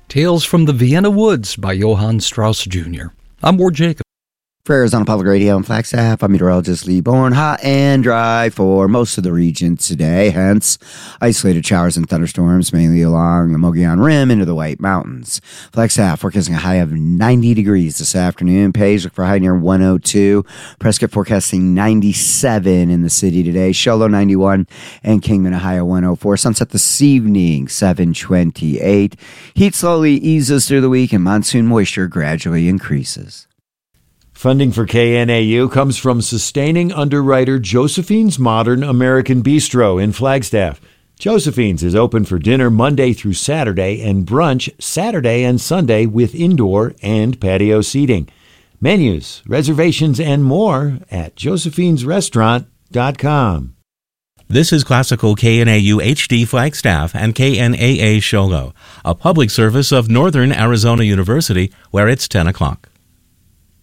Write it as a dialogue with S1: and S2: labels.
S1: Tales from the Vienna Woods by Johann Strauss Jr. I'm Ward Jacob.
S2: For Arizona Public Radio and Flagstaff, I'm meteorologist Lee Bourne. Hot and dry for most of the region today, hence isolated showers and thunderstorms, mainly along the Mogollon Rim into the White Mountains. Flagstaff forecasting a high of 90 degrees this afternoon. Page look for a high near 102. Prescott forecasting 97 in the city today. Show low 91 and Kingman a high of 104. Sunset this evening, 7:28. Heat slowly eases through the week and monsoon moisture gradually increases.
S3: Funding for KNAU comes from sustaining underwriter Josephine's Modern American Bistro in Flagstaff. Josephine's is open for dinner Monday through Saturday and brunch Saturday and Sunday with indoor and patio seating. Menus, reservations, and more at josephinesrestaurant.com.
S4: This is Classical KNAU HD Flagstaff and KNAA Shogo, a public service of Northern Arizona University, where it's 10 o'clock.